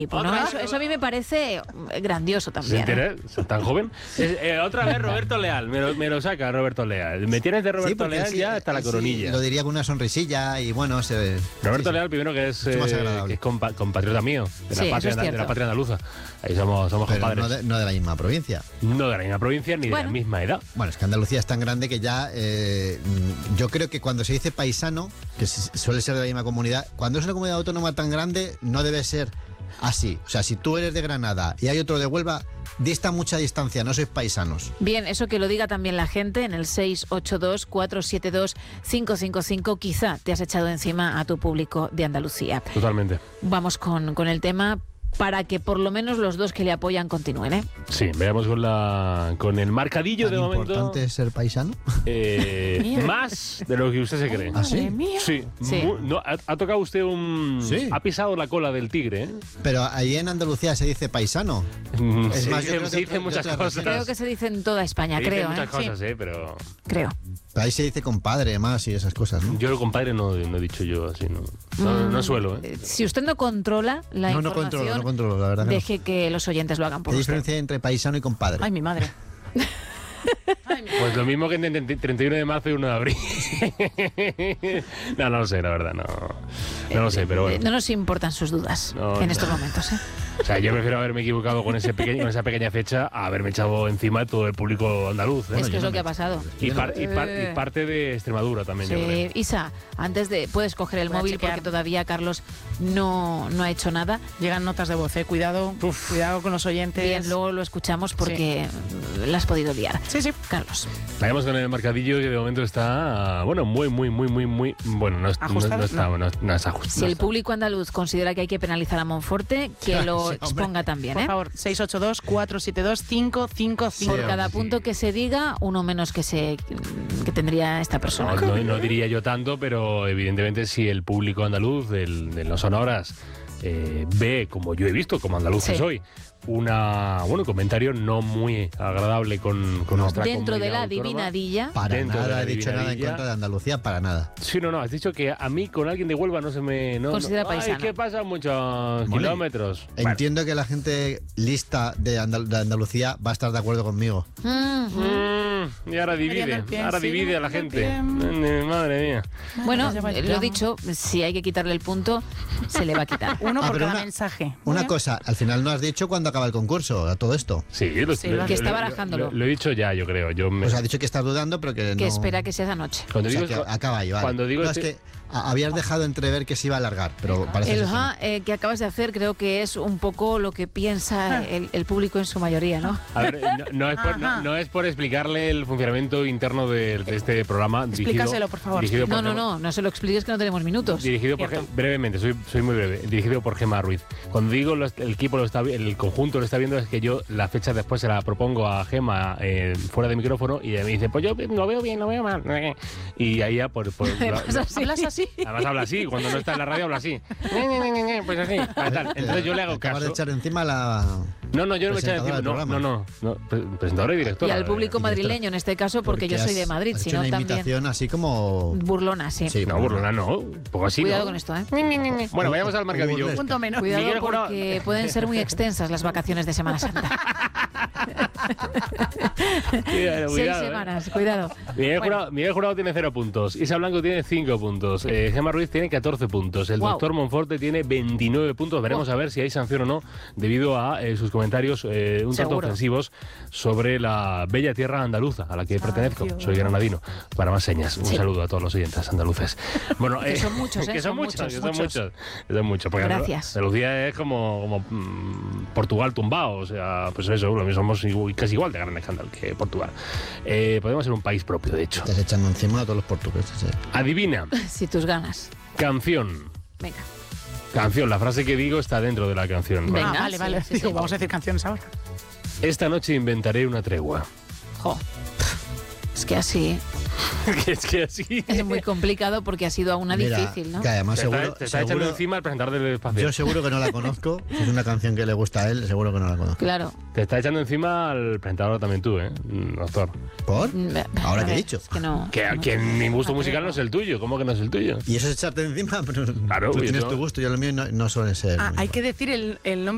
Bueno, eso a mí me parece grandioso también. ¿Se tan joven? Otra vez Roberto Leal, me lo saca Roberto Leal. Me tienes de Roberto Leal ya hasta la coronilla. Lo diría con una sonrisilla y bueno... Roberto Leal, primero que es compatriota mío, de la patria andaluza. Ahí somos compadres. No de la misma provincia. No de la misma provincia ni de la misma edad. Bueno, es que Andalucía es tan grande que ya... yo creo que cuando se dice paisano, que suele ser de la misma comunidad, cuando es una comunidad autónoma tan grande, no debe ser... así, o sea, si tú eres de Granada y hay otro de Huelva, dista mucha distancia, no sois paisanos. Bien, eso que lo diga también la gente en el 682-472-555, quizá te has echado encima a tu público de Andalucía. Totalmente. Vamos con el tema para que por lo menos los dos que le apoyan continúen, ¿eh? Sí, veamos con el marcadillo de momento. ¿Es importante ser paisano? Más de lo que usted se cree. ¿Ah, sí? Sí. Ha tocado usted Sí. Ha pisado la cola del tigre, ¿eh? Pero ahí en Andalucía se dice paisano. Es más, yo creo se dicen muchas cosas. Creo que se dice en toda España, se creo. Muchas cosas, sí. Pero... Creo. Ahí se dice compadre más y esas cosas, ¿no? Yo el compadre no he dicho yo así, no suelo, ¿eh? Si usted no controla la información, no controlo, la verdad. Deje que los oyentes lo hagan por ¿Qué usted. diferencia hay entre paisano y compadre? Ay, mi madre. Pues lo mismo que en 31 de marzo y 1 de abril. No lo sé, la verdad, no lo sé, pero bueno. No nos importan sus dudas en estos momentos, ¿eh? O sea, yo prefiero haberme equivocado con esa pequeña fecha a haberme echado encima todo el público andaluz, ¿eh? Es que es lo que ha pasado. Y parte de Extremadura también, yo creo. Isa, puedes coger el móvil porque todavía Carlos no ha hecho nada. Llegan notas de voz, cuidado con los oyentes. Bien, luego lo escuchamos porque la has podido liar. Sí. Carlos. Vayamos con el marcadillo que de momento está, bueno, muy, bueno, no está ajustado. Si el público andaluz considera que hay que penalizar a Monforte, que lo exponga también, Por favor, 682-472-555. Por cada punto que se diga, uno menos que tendría esta persona. No diría yo tanto, pero evidentemente si el público andaluz de los Sonoras ve, como yo he visto, como andaluz que soy, un comentario no muy agradable con nuestra dentro de la autónoma. adivinadilla. Para nada he dicho nada en contra de Andalucía, para nada. Sí, has dicho que a mí con alguien de Huelva no se me... considera paisano. Ay, que pasan muchos kilómetros. Entiendo que la gente lista de Andalucía va a estar de acuerdo conmigo. Y ahora divide a la gente. Madre mía. Bueno, lo he dicho, si hay que quitarle el punto, se le va a quitar. Uno por cada mensaje. Una cosa, al final no has dicho cuándo acaba el concurso, a todo esto. Sí, que está barajándolo. Lo he dicho ya, yo creo. Pues ha dicho que estás dudando, pero que no... Que espera que sea esa noche. Cuando digo que acaba ahí, vale. Cuando digo es que habías dejado entrever que se iba a alargar, pero parece que acabas de hacer creo que es un poco lo que piensa el público en su mayoría, ¿no? A ver, no es por explicarle el funcionamiento interno de este programa. Explícaselo, por favor. No se lo expliques, que no tenemos minutos. Dirigido brevemente, soy muy breve. Dirigido por Gemma Ruiz. Cuando digo el equipo el conjunto lo está viendo, es que yo la fecha después se la propongo a Gemma fuera de micrófono y ella me dice, pues yo lo veo bien, lo veo mal. Y ahí ya ¿Hablas así? Además habla así, cuando no está en la radio habla así. Pues así. Entonces yo le hago caso. Acabas de echar encima la... No, yo no me eché encima. No. Presentadora y directora. Y al público madrileño en este caso, porque yo soy de Madrid, has sino hecho una también. Imitación así como... Burlona, sí. No, burlona no. Un poco así. Cuidado con esto, ¿eh? Bueno, vayamos al marcadillo. Punto menos. Cuidado porque pueden ser muy extensas las vacaciones de Semana Santa. Cuidado, 6 semanas, cuidado. Miguel Jurado tiene 0 puntos. Isa Blanco tiene 5 puntos. Gemma Ruiz tiene 14 puntos. El doctor Monforte tiene 29 puntos. Veremos a ver si hay sanción o no debido a sus comentarios un tanto ofensivos sobre la bella tierra andaluza a la que pertenezco. Dios. Soy granadino. Para más señas, un saludo a todos los oyentes andaluces. Bueno, que son muchos, que son muchos. Porque Gracias. Andalucía es como Portugal tumbado. O sea, pues eso, lo mismo somos casi igual de grandes que Portugal. Podemos ser un país propio, de hecho. Estás echando encima a todos los portugueses. Adivina. Si tus ganas. Canción. Venga. Canción, la frase que digo está dentro de la canción. Venga, vale. sí. Vamos a decir canciones ahora. Esta noche inventaré una tregua. Jo. Es que así Es que así... es muy complicado porque ha sido una difícil, ¿no? Que además te está echando encima el presentar del espacio. Yo seguro que no la conozco. Si es una canción que le gusta a él, seguro que no la conozco. Claro. Te está echando encima al presentador también tú, doctor. ¿Por? ¿Ahora qué he dicho? Es que no. Que mi gusto musical no es el tuyo. ¿Cómo que no es el tuyo? ¿Y eso es echarte encima? Pero Claro, tú tienes tu gusto, yo el mío no suele ser. Hay que decir el nombre.